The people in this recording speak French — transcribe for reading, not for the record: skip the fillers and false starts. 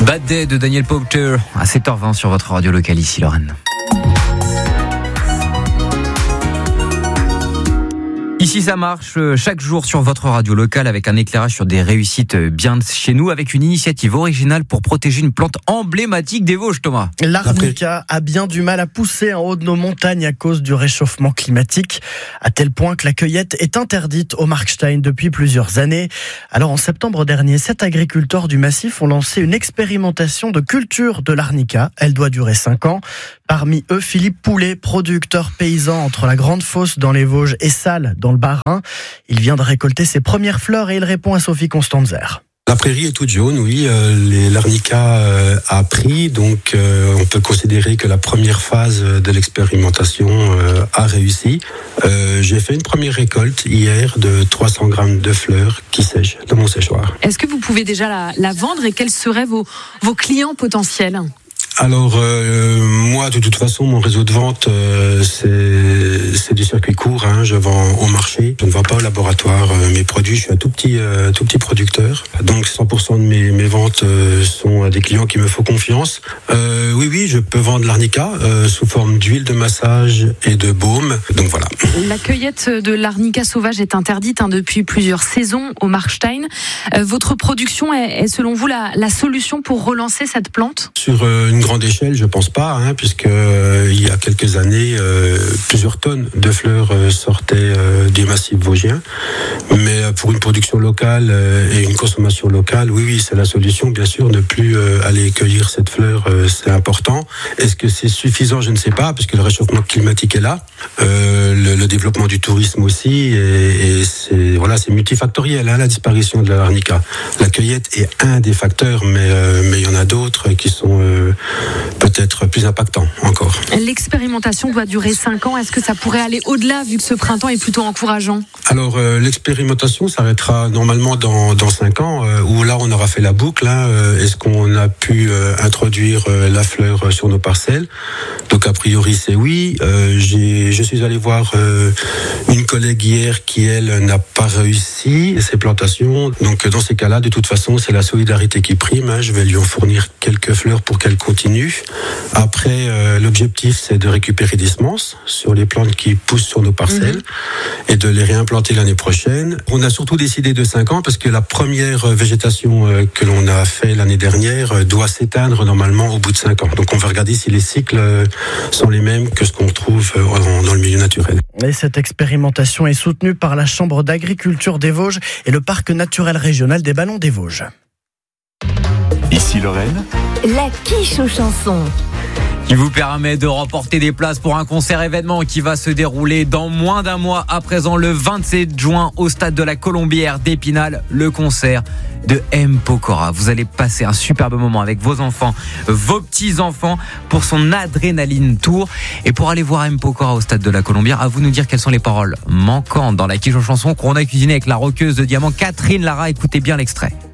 Bad Day de Daniel Powter à 7h20 sur votre radio locale ici Lorraine. Ici ça marche chaque jour sur votre radio locale avec un éclairage sur des réussites bien de chez nous, avec une initiative originale pour protéger une plante emblématique des Vosges, Thomas. L'arnica a bien du mal à pousser en haut de nos montagnes à cause du réchauffement climatique, à tel point que la cueillette est interdite au Markstein depuis plusieurs années. Alors en septembre dernier, 7 agriculteurs du massif ont lancé une expérimentation de culture de l'arnica. Elle doit durer 5 ans. Parmi eux, Philippe Poulet, producteur paysan entre la Grande Fosse dans les Vosges et Salles dans le Bas-Rhin. Il vient de récolter ses premières fleurs et il répond à Sophie Constanzer. La prairie est toute jaune, oui. L'arnica a pris, donc on peut considérer que la première phase de l'expérimentation a réussi. J'ai fait une première récolte hier de 300 grammes de fleurs qui sèchent dans mon séchoir. Est-ce que vous pouvez déjà la vendre et quels seraient vos clients potentiels ? Alors moi de toute façon mon réseau de vente c'est du circuit court, hein. Je vends au marché, je ne vends pas au laboratoire mes produits, je suis un tout petit producteur, donc 100% de mes ventes sont à des clients qui me font confiance. Oui je peux vendre l'arnica sous forme d'huile de massage et de baume, donc voilà. La cueillette de l'arnica sauvage est interdite depuis plusieurs saisons au Markstein. Votre production est selon vous la solution pour relancer cette plante ? Sur une grande échelle, je pense pas, hein, puisque il y a quelques années, plusieurs tonnes de fleurs sortaient du massif vosgien. Mais pour une production locale et une consommation locale, oui, c'est la solution. Bien sûr, ne plus aller cueillir cette fleur, c'est important. Est-ce que c'est suffisant ? Je ne sais pas, parce que le réchauffement climatique est là, le développement du tourisme aussi, et c'est multifactoriel, hein, la disparition de l'arnica. La cueillette est un des facteurs, mais il y en a d'autres qui sont peut-être plus impactant encore. L'expérimentation doit durer 5 ans. Est-ce que ça pourrait aller au-delà, vu que ce printemps est plutôt encourageant ? Alors, l'expérimentation s'arrêtera normalement dans 5 ans, où là, on aura fait la boucle. Hein. Est-ce qu'on a pu introduire la fleur sur nos parcelles ? Donc, a priori, c'est oui. Je suis allé voir une collègue hier qui, elle, n'a pas réussi ses plantations. Donc, dans ces cas-là, de toute façon, c'est la solidarité qui prime. Hein. Je vais lui en fournir quelques fleurs pour qu'elle continue. Après, l'objectif, c'est de récupérer des semences sur les plantes qui poussent sur nos parcelles et de les réimplanter l'année prochaine. On a surtout décidé de 5 ans parce que la première végétation que l'on a fait l'année dernière doit s'éteindre normalement au bout de 5 ans. Donc, on va regarder si les cycles sont les mêmes que ce qu'on retrouve dans le milieu naturel. Et cette expérimentation est soutenue par la Chambre d'agriculture des Vosges et le Parc naturel régional des Ballons des Vosges. Ici Lorraine, la quiche aux chansons. Qui vous permet de remporter des places pour un concert événement qui va se dérouler dans moins d'un mois à présent, le 27 juin au stade de la Colombière d'Épinal, le concert de M. Pokora. Vous allez passer un superbe moment avec vos enfants, vos petits-enfants pour son Adrénaline Tour. Et pour aller voir M. Pokora au stade de la Colombière, à vous nous dire quelles sont les paroles manquantes dans la quiche aux chansons qu'on a cuisiné avec la rockeuse de diamant Catherine Lara. Écoutez bien l'extrait.